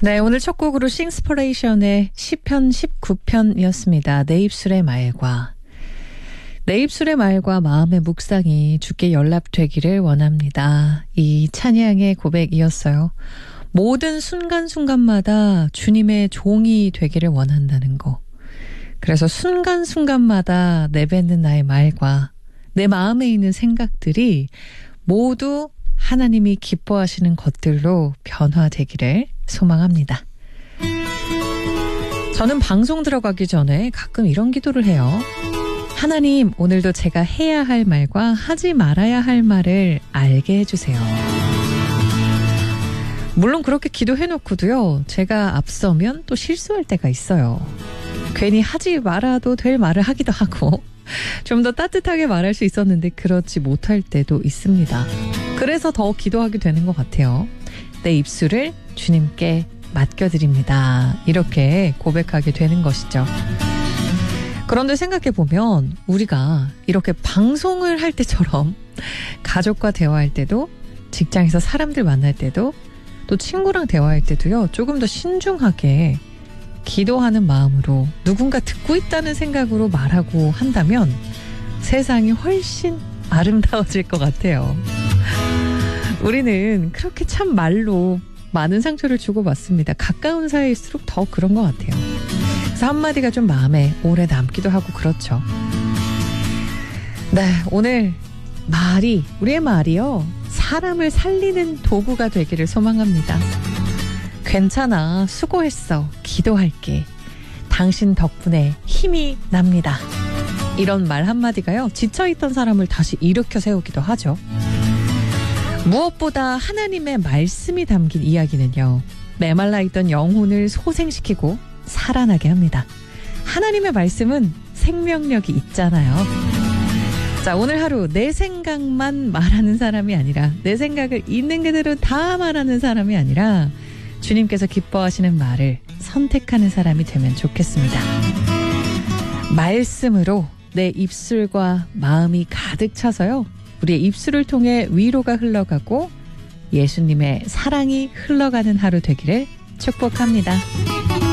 네, 오늘 첫 곡으로 싱스퍼레이션의 시편 19편이었습니다. 내 입술의 말과. 내 입술의 말과 마음의 묵상이 주께 연락되기를 원합니다. 이 찬양의 고백이었어요. 모든 순간순간마다 주님의 종이 되기를 원한다는 거. 그래서 순간순간마다 내뱉는 나의 말과 내 마음에 있는 생각들이 모두 하나님이 기뻐하시는 것들로 변화되기를 소망합니다. 저는 방송 들어가기 전에 가끔 이런 기도를 해요. 하나님, 오늘도 제가 해야 할 말과 하지 말아야 할 말을 알게 해주세요. 물론 그렇게 기도해놓고도요, 제가 앞서면 또 실수할 때가 있어요. 괜히 하지 말아도 될 말을 하기도 하고 좀 더 따뜻하게 말할 수 있었는데 그렇지 못할 때도 있습니다. 그래서 더 기도하게 되는 것 같아요. 내 입술을 주님께 맡겨드립니다. 이렇게 고백하게 되는 것이죠. 그런데 생각해보면 우리가 이렇게 방송을 할 때처럼 가족과 대화할 때도, 직장에서 사람들 만날 때도, 또 친구랑 대화할 때도요, 조금 더 신중하게 기도하는 마음으로 누군가 듣고 있다는 생각으로 말하고 한다면 세상이 훨씬 아름다워질 것 같아요. 우리는 그렇게 참 말로 많은 상처를 주고받습니다. 가까운 사이일수록 더 그런 것 같아요. 그래서 한마디가 좀 마음에 오래 남기도 하고 그렇죠. 네, 오늘 우리의 말이요, 사람을 살리는 도구가 되기를 소망합니다. 괜찮아, 수고했어, 기도할게, 당신 덕분에 힘이 납니다. 이런 말 한마디가요, 지쳐있던 사람을 다시 일으켜 세우기도 하죠. 무엇보다 하나님의 말씀이 담긴 이야기는요, 메말라 있던 영혼을 소생시키고 살아나게 합니다. 하나님의 말씀은 생명력이 있잖아요. 자, 오늘 하루 내 생각만 말하는 사람이 아니라, 내 생각을 있는 그대로 다 말하는 사람이 아니라 주님께서 기뻐하시는 말을 선택하는 사람이 되면 좋겠습니다. 말씀으로 내 입술과 마음이 가득 차서요, 우리의 입술을 통해 위로가 흘러가고 예수님의 사랑이 흘러가는 하루 되기를 축복합니다.